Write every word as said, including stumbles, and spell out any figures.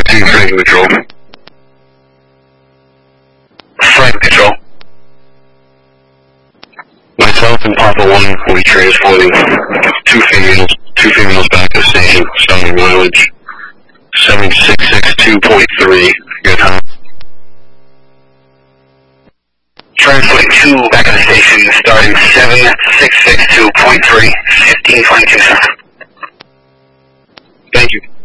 two, Frank Control. Frank Control. Myself and Papa One will be transporting two females, two females back to the station, starting mileage seven six six two point three. Good time. Transporting two back to the station, starting seven six six two point three, fifteen twenty-two, sir. Thank you.